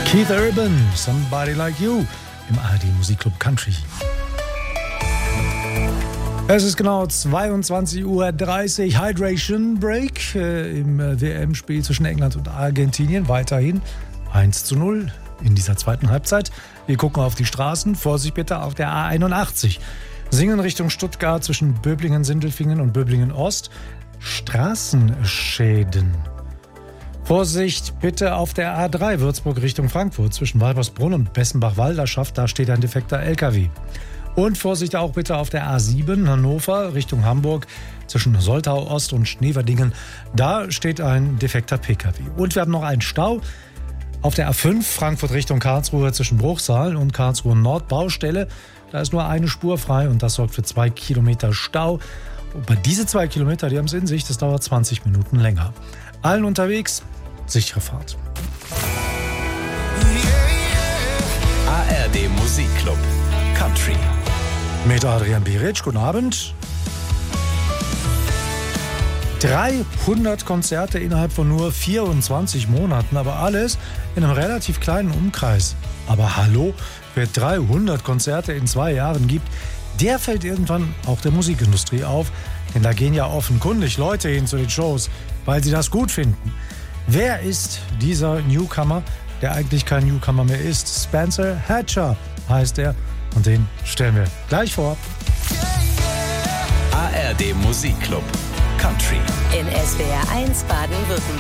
Keith Urban, Somebody Like You im ARD Musikclub Country. Es ist genau 22:30 Uhr. Hydration Break im WM-Spiel zwischen England und Argentinien. Weiterhin 1:0 in dieser zweiten Halbzeit. Wir gucken auf die Straßen. Vorsicht bitte auf der A81. Singen Richtung Stuttgart zwischen Böblingen-Sindelfingen und Böblingen-Ost. Straßenschäden. Vorsicht bitte auf der A3 Würzburg Richtung Frankfurt zwischen Walbersbrunn und Bessenbach-Walderschaft. Da steht ein defekter LKW. Und Vorsicht auch bitte auf der A7 Hannover Richtung Hamburg zwischen Soltau Ost und Schneverdingen. Da steht ein defekter PKW. Und wir haben noch einen Stau auf der A5 Frankfurt Richtung Karlsruhe zwischen Bruchsal und Karlsruhe Nord Baustelle. Da ist nur eine Spur frei und das sorgt für 2 Kilometer Stau. Und diese 2 Kilometer, die haben es in sich, das dauert 20 Minuten länger. Allen unterwegs, sichere Fahrt. ARD Musikclub Country. Mit Adrian Biric, guten Abend. 300 Konzerte innerhalb von nur 24 Monaten, aber alles in einem relativ kleinen Umkreis. Aber hallo, wer 300 Konzerte in 2 Jahren gibt, der fällt irgendwann auch der Musikindustrie auf. Denn da gehen ja offenkundig Leute hin zu den Shows, weil sie das gut finden. Wer ist dieser Newcomer, der eigentlich kein Newcomer mehr ist? Spencer Hatcher heißt er und den stellen wir gleich vor. ARD Musikclub Country. In SWR 1 Baden-Württemberg.